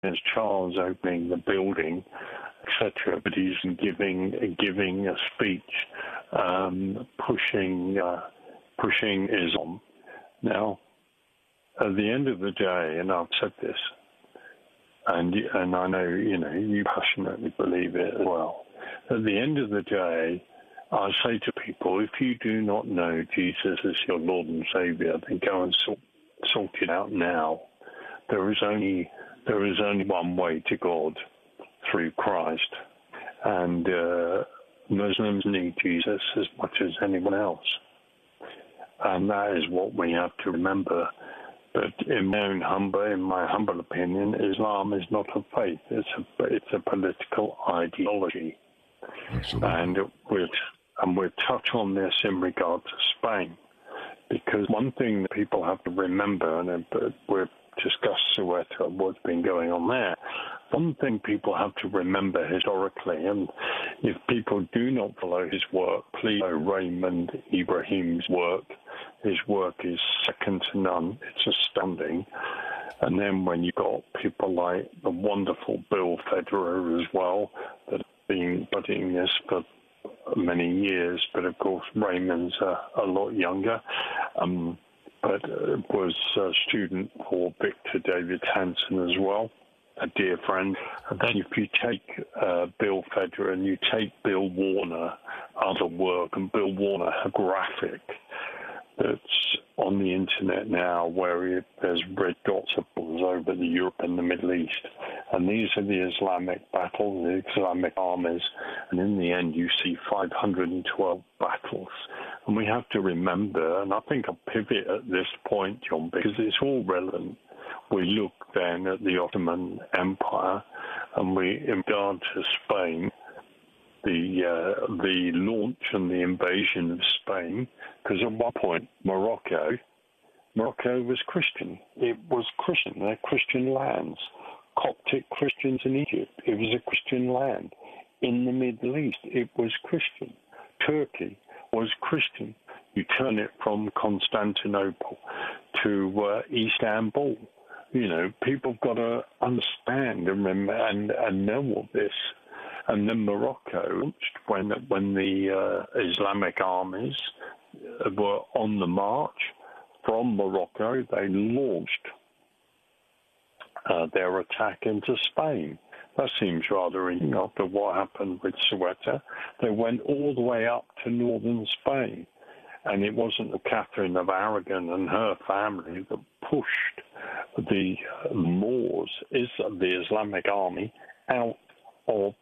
There's Charles opening the building, etc. But he's giving a speech pushing Islam. Now, at the end of the day, and I've said this, and I know you passionately believe it as well. At the end of the day, I say to people, if you do not know Jesus as your Lord and Savior, then go and sort it out now. There is only one way to God, through Christ, and Muslims need Jesus as much as anyone else, and that is what we have to remember. But in my humble opinion, Islam is not a faith; it's a political ideology. Absolutely. And we'll touch on this in regard to Spain, because one thing that people have to remember, and we've discussed Ceuta, what's been going on there. One thing people have to remember historically, and if people do not follow his work, please follow Raymond Ibrahim's work. His work is second to none. It's astounding. And then when you've got people like the wonderful Bill Federer as well, that have been studying this for many years, but of course Raymond's a lot younger, but was a student for Victor David Hanson as well, a dear friend. And then if you take Bill Federer and you take Bill Warner, other work, and Bill Warner, a graphic that's on the internet now where there's red dots over the Europe and the Middle East. And these are the Islamic battles, the Islamic armies. And in the end, you see 512 battles. And we have to remember, and I think I'll pivot at this point, John, because it's all relevant. We look then at the Ottoman Empire, and in regard to Spain, the launch and the invasion of Spain, because at one point Morocco was Christian. It was Christian. They're Christian lands. Coptic Christians in Egypt. It was a Christian land. In the Middle East, it was Christian. Turkey was Christian. You turn it from Constantinople to Istanbul. People got to understand and remember and know all this. And then Morocco launched when the Islamic armies were on the march from Morocco. They launched their attack into Spain. That seems rather interesting after what happened with Ceuta. They went all the way up to northern Spain. And it wasn't Catherine of Aragon and her family that pushed the Moors, the Islamic army, out of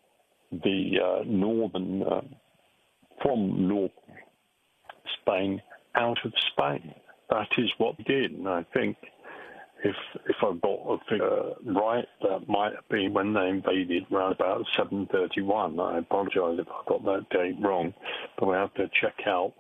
the northern, from north Spain, out of Spain. That is what they did. And I think if I've got a figure right, that might have been when they invaded around about 731. I apologize if I got that date wrong, but we have to check out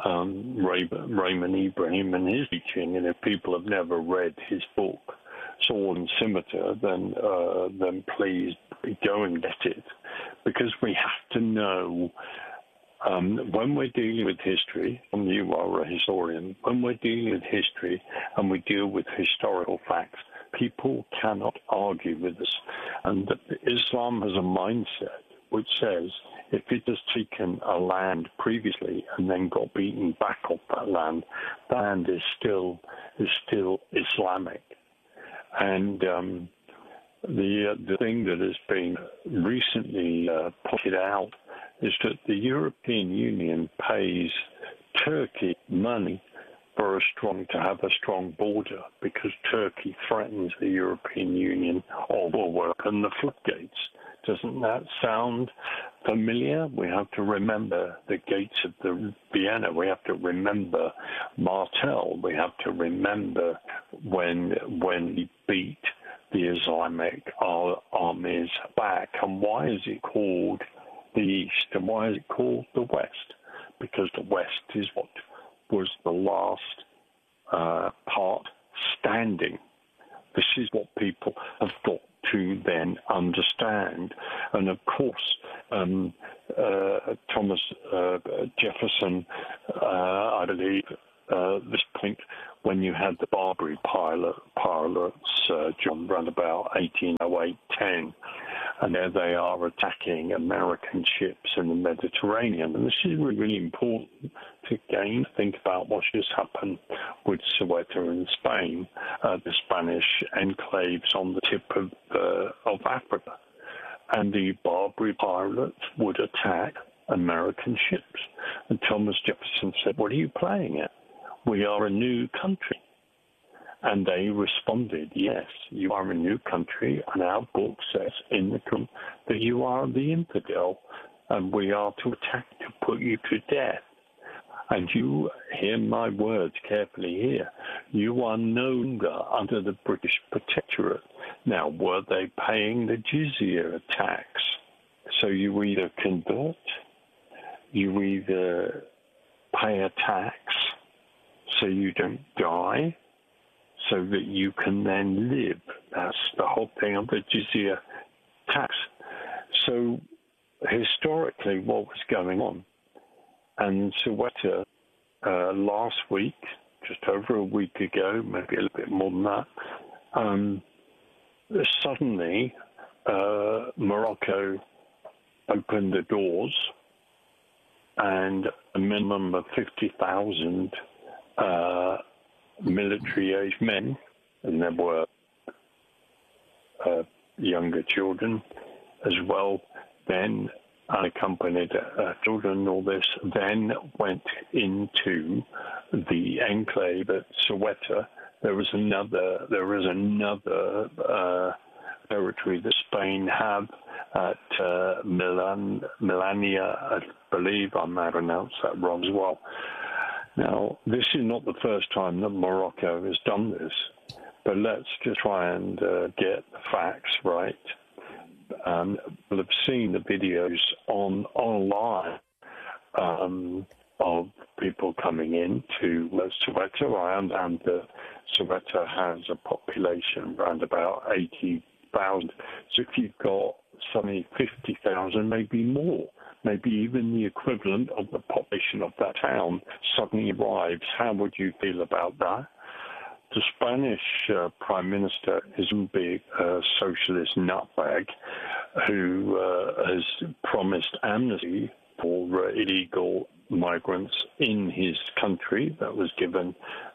Raymond Ibrahim and his teaching. And if people have never read his book, Sword and Scimitar, then please go and get it, because we have to know when we're dealing with history, and you are a historian, when we're dealing with history and we deal with historical facts, people cannot argue with us. And Islam has a mindset which says if it has taken a land previously and then got beaten back off that land is still Islamic. And the thing that has been recently pointed out is that the European Union pays Turkey money to have a strong border, because Turkey threatens the European Union or will open the floodgates. Doesn't that sound familiar? We have to remember the gates of the Vienna. We have to remember Martel. We have to remember when he beat the Islamic armies back. And why is it called the East and why is it called the West? Because the West is what was the last part standing. This is what people have got to then understand. And of course, Thomas Jefferson, I believe, this point, when you had the Barbary pilots, John, around about 18 08:10, and there they are attacking American ships in the Mediterranean. And this is really, really important to again think about what just happened with Ceuta in Spain, the Spanish enclaves on the tip of Africa. And the Barbary pirates would attack American ships. And Thomas Jefferson said, "What are you playing at? We are a new country." And they responded, "Yes, you are a new country, and our book says in the Quran that you are the infidel, and we are to attack to put you to death. And you, hear my words carefully here, you are no longer under the British protectorate." Now, were they paying the jizya tax? So you either convert, you either pay a tax so you don't die, so that you can then live. That's the whole thing of the jizya tax. So historically, what was going on? And Ceuta last week, just over a week ago, maybe a little bit more than that, suddenly Morocco opened the doors, and a minimum of 50,000 military-aged men, and there were younger children as well, then unaccompanied children, all this, then went into the enclave at Ceuta. There is another territory that Spain have at Melania, I believe. I might pronounce that wrong as well. Now, this is not the first time that Morocco has done this, but let's just try and get the facts right. We'll have seen the videos online of people coming in to Ceuta. I understand that Ceuta has a population around about 80,000. So if you've got suddenly 50,000, maybe more, maybe even the equivalent of the population of that town suddenly arrives, how would you feel about that? The Spanish Prime Minister is a big socialist nutbag who has promised amnesty for illegal migrants in his country. That was given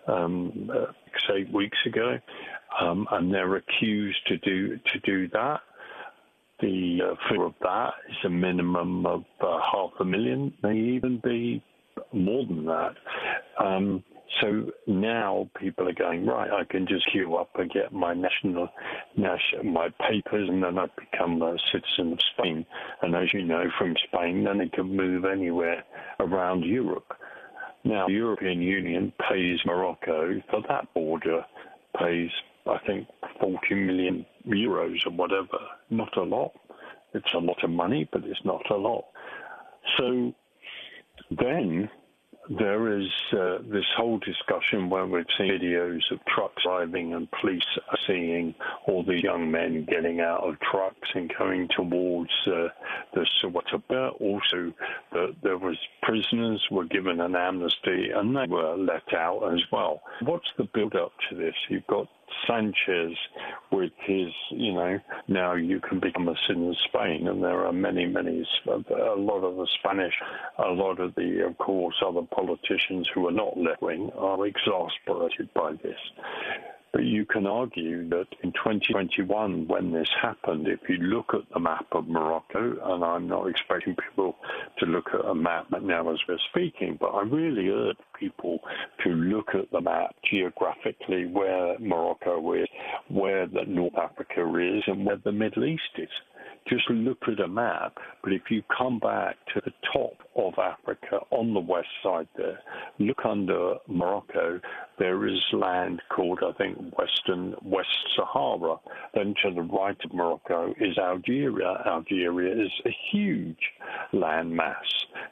8 weeks ago, and they're accused to do that. The figure of that is a minimum of 500,000, may even be more than that. So now people are going, right, I can just queue up and get my my papers, and then I become a citizen of Spain. And as you know, from Spain, then it can move anywhere around Europe. Now, the European Union pays Morocco for that border, pays, I think, 40 million euros or whatever. Not a lot. It's a lot of money, but it's not a lot. So then there is this whole discussion where we've seen videos of trucks driving and police are seeing all the young men getting out of trucks and going towards the Ceuta. Also, there was prisoners were given an amnesty and they were let out as well. What's the build-up to this? You've got Sanchez with his, now you can become a citizen of Spain, and there are many, a lot of the Spanish, a lot of the, of course, other politicians who are not left-wing are exasperated by this. But you can argue that in 2021, when this happened, if you look at the map of Morocco, and I'm not expecting people to look at a map now as we're speaking, but I really urge people to look at the map geographically, where Morocco is, where the North Africa is, and where the Middle East is. Just look at a map, but if you come back to the top of Africa on the west side there, look under Morocco, there is land called, I think, West Sahara. Then to the right of Morocco is Algeria. Algeria is a huge land mass.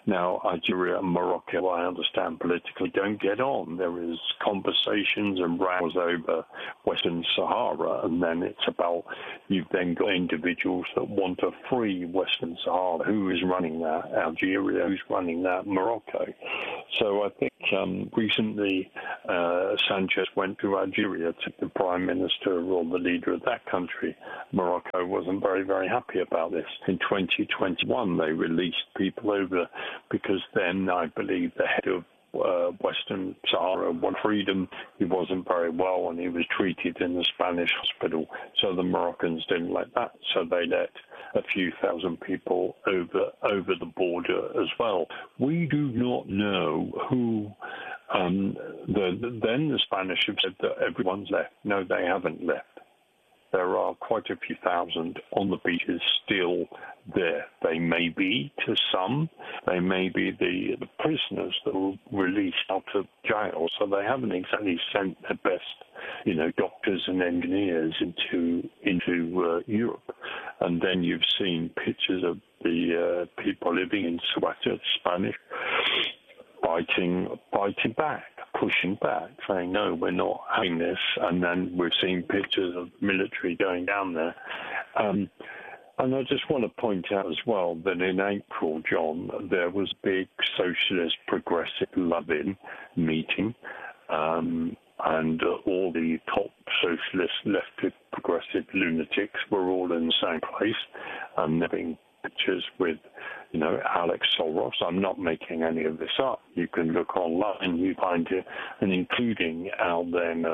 Now, Algeria and Morocco, I understand politically, don't get on. There is conversations and rows over Western Sahara, and then it's about, you've then got individuals that want to free Western Sahara. Who is running that? Algeria. Who's running that? Morocco. So I think recently Sanchez went to Algeria, to the prime minister or the leader of that country. Morocco wasn't very, very happy about this. In 2021, they released people over because then I believe the head of Western Sahara won freedom. He wasn't very well and he was treated in the Spanish hospital. So the Moroccans didn't like that. So they let a few thousand people over the border as well. We do not know who. Then the Spanish have said that everyone's left. No, they haven't left. There are quite a few thousand on the beaches still there. They may be, to some, they may be the prisoners that were released out of jail. So they haven't exactly sent their best, doctors and engineers into Europe. And then you've seen pictures of the people living in Ceuta, Spanish, fighting back, pushing back, saying, no, we're not having this. And then we've seen pictures of military going down there. And I just want to point out as well that in April, John, there was a big socialist progressive Lublin meeting, and all the top socialist left progressive lunatics were all in the same place, having pictures with Alex Soros. I'm not making any of this up. You can look online, you find it, and including our then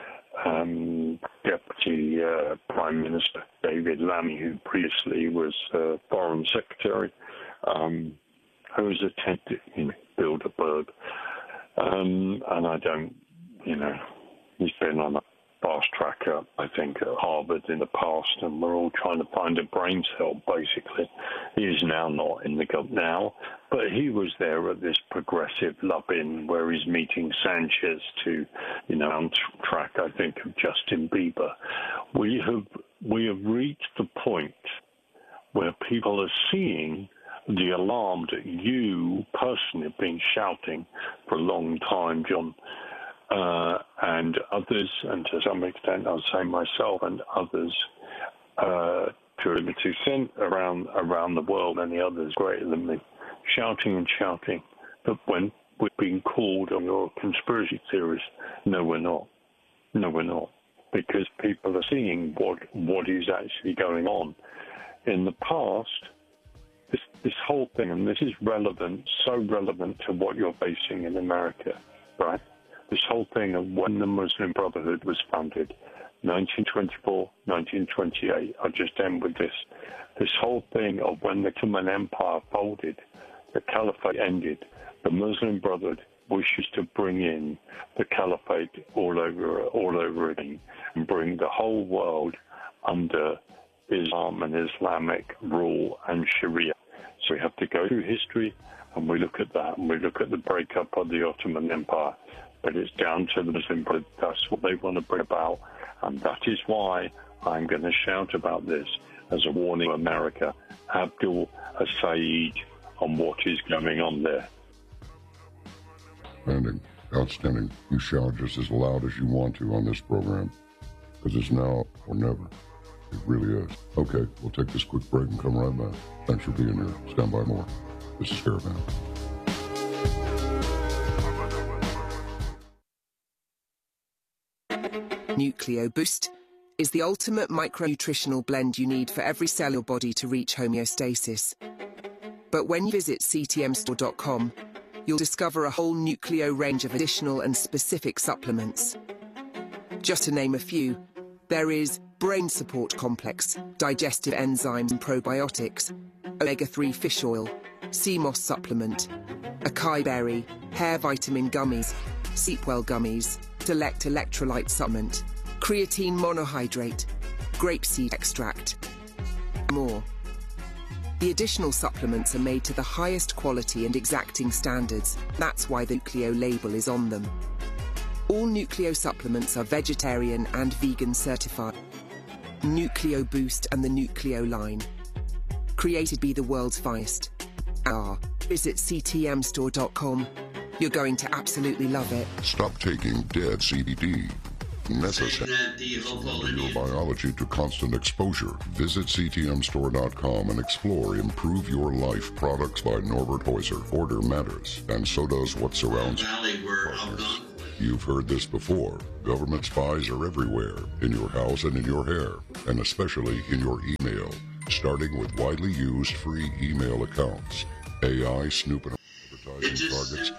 Deputy Prime Minister David Lammy, who previously was Foreign Secretary, who's attended Bilderberg. And I don't, he's been on a fast track up, I think, at Harvard in the past, and we're all trying to find a brain cell, basically. He is now not in the government now, but he was there at this progressive Lublin where he's meeting Sanchez to, on track, I think, of Justin Bieber. We have reached the point where people are seeing the alarm that you personally have been shouting for a long time, John, and others, and to some extent, I'll say myself and others, to a limited extent around the world, and the others greater than me, shouting and shouting. But when we're being called on your conspiracy theories, no, we're not. No, we're not. Because people are seeing what is actually going on. In the past, this whole thing, and this is relevant, so relevant to what you're facing in America, right? This whole thing of when the Muslim Brotherhood was founded, 1924, 1928, I'll just end with this. This whole thing of when the Ottoman Empire folded, the Caliphate ended, the Muslim Brotherhood wishes to bring in the Caliphate all over again and bring the whole world under Islam and Islamic rule and Sharia. So we have to go through history and we look at that, and we look at the breakup of the Ottoman Empire. But it's down to the Muslim Brotherhood. That's what they want to bring about. And that is why I'm going to shout about this as a warning to America, Abdul Saeed, on what is going on there. Outstanding. You shout just as loud as you want to on this program, because it's now or never. It really is. Okay, we'll take this quick break and come right back. Thanks for being here. Stand by more. This is Caravan. Nucleo Boost is the ultimate micronutritional blend you need for every cell in your body to reach homeostasis. But when you visit ctmstore.com, you'll discover a whole Nucleo range of additional and specific supplements. Just to name a few, there is Brain Support Complex, Digestive Enzymes and Probiotics, Omega-3 Fish Oil, CMOS Supplement, Acai Berry, Hair Vitamin Gummies, Seepwell Gummies, Select Electrolyte Supplement, Creatine Monohydrate, Grapeseed Extract, and more. The additional supplements are made to the highest quality and exacting standards. That's why the Nucleo label is on them. All Nucleo supplements are vegetarian and vegan certified. Nucleo Boost and the Nucleo line. Created by the world's finest. Are Visit ctmstore.com. You're going to absolutely love it. Stop taking dead CBD. Necessary your biology to constant exposure. Visit ctmstore.com and explore Improve Your Life products by Norbert Heuser. Order matters, and so does what surrounds partners. You've heard this before. Government spies are everywhere, in your house and in your hair, and especially in your email, starting with widely used free email accounts. AI snooping advertising targets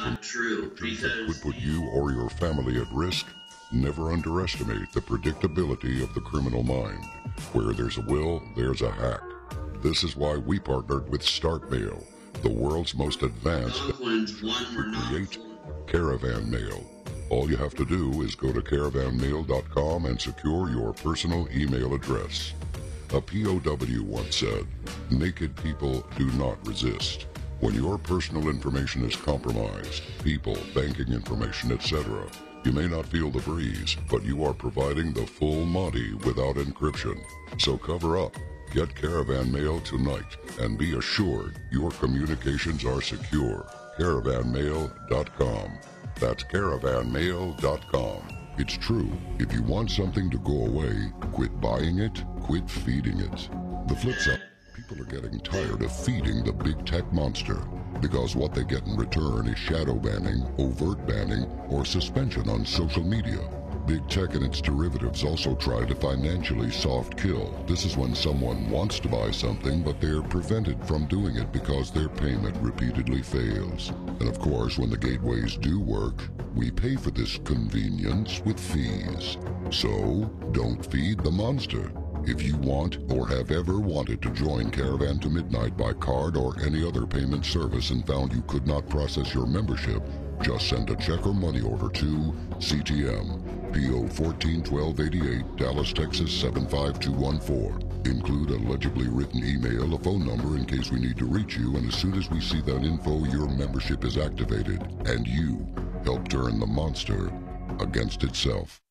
that could put you or your family at risk. Never underestimate the predictability of the criminal mind. Where there's a will, there's a hack. This is why we partnered with StartMail, the world's most advanced to create Caravan Mail. All you have to do is go to caravanmail.com and secure your personal email address. A POW once said, "Naked people do not resist." When your personal information is compromised, people, banking information, etc., you may not feel the breeze, but you are providing the full Monty without encryption. So cover up. Get Caravan Mail tonight and be assured your communications are secure. Caravanmail.com. That's caravanmail.com. It's true. If you want something to go away, quit buying it, quit feeding it. The flip side, people are getting tired of feeding the big tech monster because what they get in return is shadow banning, overt banning, or suspension on social media. Big tech and its derivatives also try to financially soft kill. This is when someone wants to buy something, but they're prevented from doing it because their payment repeatedly fails. And of course, when the gateways do work, we pay for this convenience with fees. So, don't feed the monster. If you want or have ever wanted to join Caravan to Midnight by card or any other payment service and found you could not process your membership, just send a check or money order to CTM, PO 141288, Dallas, Texas 75214. Include a legibly written email, a phone number in case we need to reach you, and as soon as we see that info, your membership is activated, and you help turn the monster against itself.